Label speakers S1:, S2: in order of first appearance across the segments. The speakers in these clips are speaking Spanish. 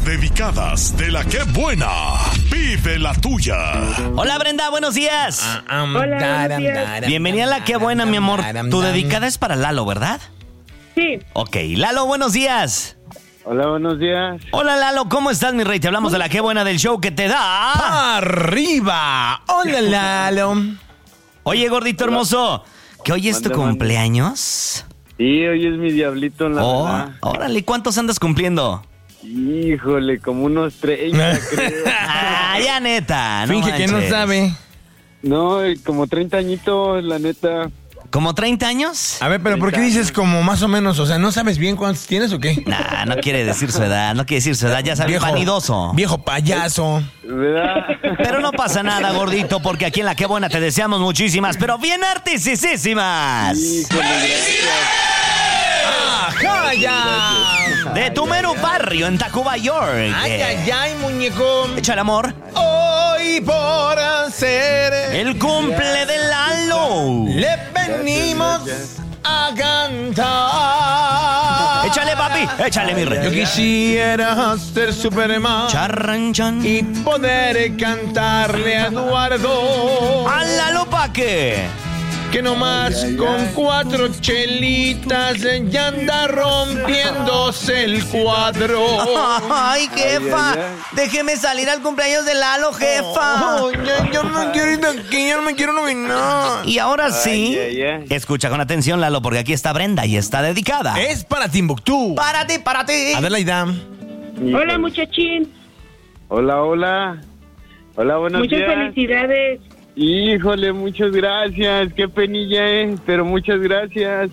S1: Las dedicadas de la que buena. Vive la tuya.
S2: Hola Brenda, buenos días.
S3: Hola, buenos días.
S2: Bienvenida a la que buena, mi amor. Tu dedicada es para Lalo, ¿verdad?
S3: Sí.
S2: Ok, Lalo, buenos días.
S4: Hola, buenos días.
S2: Hola Lalo, ¿cómo estás, mi rey? Te hablamos de la que buena del show que te da
S5: ¡Arriba! Hola, Lalo.
S2: Oye, gordito hermoso, ¿que hoy es tu
S4: Mande.
S2: cumpleaños?
S4: Sí, hoy es mi diablito en la verdad.
S2: Órale, ¿cuántos andas cumpliendo?
S4: Híjole, como unos 30, creo.
S2: Ah, ya neta, no
S5: Finge que no
S2: manches.
S5: sabe.
S4: No, como 30 añitos, la neta.
S2: ¿Como 30 años?
S5: A ver, pero ¿por qué dices como más o menos? O sea, ¿no sabes bien cuántos tienes o qué?
S2: Nah, no quiere decir su edad, ya sabes, vanidoso.
S5: Viejo payaso.
S4: ¿Verdad?
S2: Pero no pasa nada, gordito, porque aquí en La Que Buena te deseamos muchísimas, pero bien artisísimas.
S4: Híjole, gracias.
S5: ¡Ajá, ya!
S2: De tu mero barrio en Tacuba, York.
S5: ¡Ay, ay, ay, muñeco!
S2: Echa el amor.
S5: Hoy por hacer
S2: El cumple de Lalo.
S5: le venimos a cantar.
S2: Échale, papi, échale, mi
S5: Yo
S2: rey.
S5: quisiera ser Superman
S2: Charranchan.
S5: y poder cantarle a Eduardo
S2: A Lalo, ¿pa' qué?
S5: que nomás con 4 chelitas ya anda rompiéndose el cuadro.
S2: Ay, jefa,
S4: Ay, ay, ay.
S2: déjeme salir al cumpleaños de Lalo, jefa.
S5: Yo no quiero ir aquí, yo no me quiero nominar.
S2: Y ahora sí,
S4: Ay, ay, ay.
S2: escucha con atención, Lalo, porque aquí está Brenda y está dedicada.
S5: Es para Timbuktu.
S2: Para ti, para ti.
S5: Adelaida.
S3: Hola, muchachín.
S4: Hola, hola. Hola, buenos
S3: Muchas
S4: días.
S3: felicidades.
S4: Híjole, muchas gracias. Qué penilla, pero muchas gracias.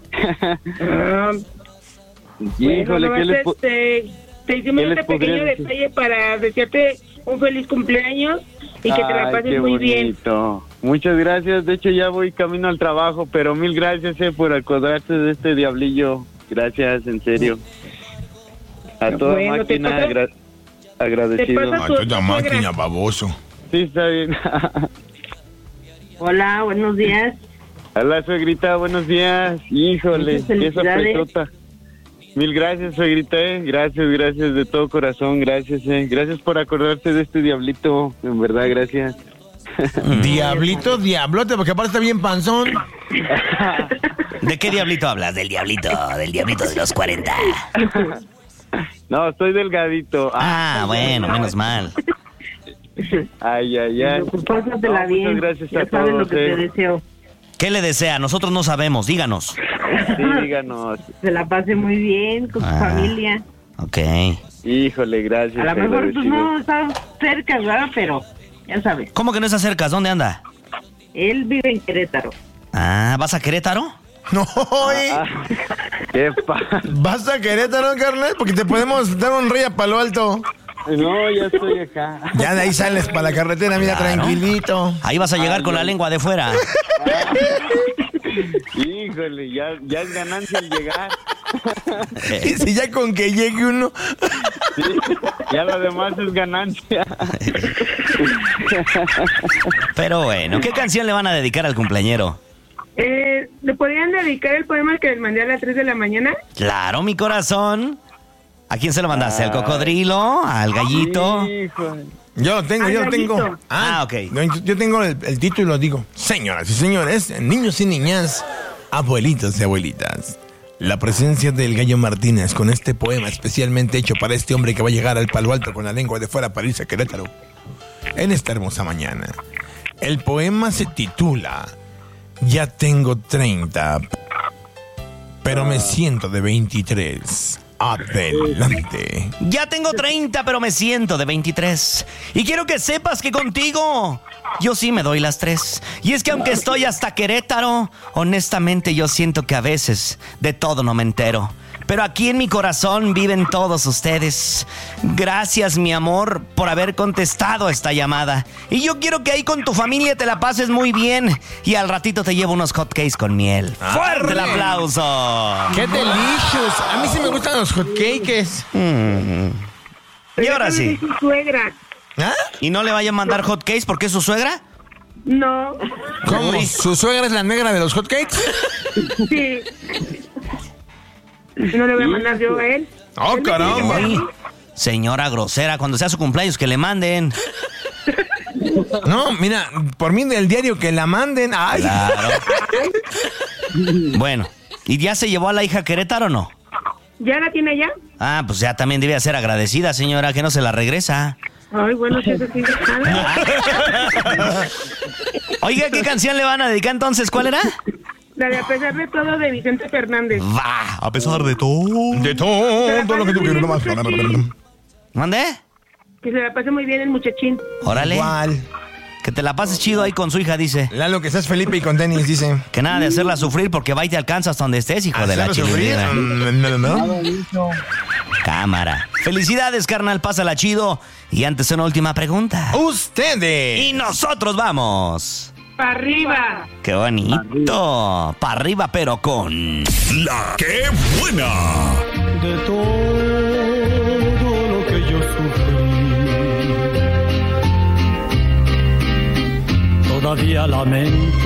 S4: Híjole,
S3: nomás
S4: ¿qué les po-
S3: te hicimos
S4: qué les
S3: este pequeño
S4: podría decir?
S3: detalle para desearte un feliz cumpleaños y que te la
S4: Ay,
S3: pases
S4: qué
S3: muy bien.
S4: bonito. Muchas gracias. De hecho, ya voy camino al trabajo, pero mil gracias por acordarte de este diablillo. Gracias, en serio. A toda
S3: Bueno, te
S4: máquina
S3: pasas-
S4: agradecido.
S3: te pasas-
S5: Toda máquina, baboso.
S4: Sí, está bien.
S3: Hola, buenos días.
S4: Hola, suegrita, buenos días. Híjole,
S3: Muchas
S4: qué
S3: felicidades.
S4: sorpresota. Mil gracias, suegrita, Gracias de todo corazón, gracias, Gracias por acordarte de este diablito, en verdad, gracias.
S5: Diablito, diablote, porque aparte está bien panzón.
S2: ¿De qué diablito hablas? Del diablito de los 40.
S4: No, estoy delgadito.
S2: Bueno, menos mal.
S4: Ay, ay, ay.
S3: Pásatela
S4: No,
S3: bien.
S4: muchas gracias
S3: Ya
S4: a
S3: sabes
S4: todos,
S3: lo que te deseo.
S2: ¿Qué le desea? Nosotros no sabemos, díganos.
S4: Sí, díganos.
S3: Se la pase muy bien con su
S2: Ah.
S3: familia.
S2: Ok.
S4: Híjole, gracias.
S3: A lo mejor pues
S4: agradecido.
S3: no está cerca, ¿verdad? Pero ya sabes.
S2: ¿Cómo que no se acercas? ¿Dónde anda?
S3: Él vive en Querétaro.
S2: ¿Vas a Querétaro?
S5: No, oye.
S4: Qué
S5: ¿Vas a Querétaro, carnal? Porque te podemos dar un rey a Palo Alto.
S4: No, ya estoy acá.
S5: Ya de ahí sales para la carretera, mira,
S2: Claro.
S5: tranquilito.
S2: Ahí vas a llegar con la lengua de fuera.
S4: Híjole, ya es ganancia al llegar.
S5: Y si ya con que llegue uno.
S4: Sí, ya lo demás es ganancia.
S2: Pero bueno, ¿qué canción le van a dedicar al cumpleañero?
S3: ¿Le podrían dedicar el poema que les mandé a las 3 de la mañana?
S2: Claro, mi corazón. ¿A quién se lo mandaste? ¿Al cocodrilo? ¿Al gallito?
S4: Híjole.
S5: Yo lo tengo, yo lo tengo.
S3: Gallito.
S2: Ok.
S5: No, yo tengo el título y lo digo. Señoras y señores, niños y niñas, abuelitos y abuelitas. La presencia del Gallo Martínez con este poema especialmente hecho para este hombre que va a llegar al Palo Alto con la lengua de fuera para irse a Querétaro en esta hermosa mañana. El poema se titula Ya tengo 30, pero me siento de 23. Adelante.
S2: Ya tengo 30, pero me siento de 23. Y quiero que sepas que contigo yo sí me doy las 3. Y es que aunque estoy hasta Querétaro, honestamente yo siento que a veces de todo no me entero. Pero aquí en mi corazón viven todos ustedes. Gracias, mi amor, por haber contestado esta llamada. Y yo quiero que ahí con tu familia te la pases muy bien. Y al ratito te llevo unos hotcakes con miel. ¡Fuerte el aplauso!
S5: ¡Qué delicious! A mí sí me gustan los hotcakes.
S2: Y ahora sí.
S3: Su suegra.
S5: ¿Ah?
S2: ¿Y no le vayan a mandar hotcakes porque es su suegra?
S3: No.
S5: ¿Cómo? ¿Su suegra es la negra de los hotcakes?
S3: Sí. No le voy a mandar yo a él.
S5: ¡Oh, caramba!
S2: Ay, Señora grosera, cuando sea su cumpleaños que le manden.
S5: No, mira, por mí del diario que la manden. Ay.
S2: Claro. Bueno, ¿y ya se llevó a la hija a Querétaro o no?
S3: ¿Ya la tiene ya?
S2: Ah, pues ya también debe ser agradecida, señora, que no se la regresa.
S3: Ay, bueno, si eso sí.
S2: Oiga, ¿qué canción le van a dedicar entonces? ¿Cuál era?
S3: La de A pesar de todo de Vicente Fernández.
S2: Va.
S1: A pesar de todo.
S5: De todo lo que tú quieres. Nomás.
S2: ¿Mande?
S3: Que se la pase muy bien el muchachín.
S2: Órale.
S5: Igual.
S2: Que te la pases chido ahí con su hija, dice.
S5: Lalo, que seas Felipe y con tenis, dice.
S2: Que nada de hacerla sufrir porque va y te alcanza hasta donde estés, hijo de la
S5: ¿Hacerlo sufrir?
S2: chingada.
S5: No.
S2: Cámara. Felicidades, carnal, pásala chido. Y antes una última pregunta.
S5: Ustedes.
S2: Y nosotros vamos.
S3: ¡Para arriba!
S2: ¡Qué bonito! Para arriba, pero con...
S1: La que buena.
S6: De todo lo que yo sufrí, todavía lamento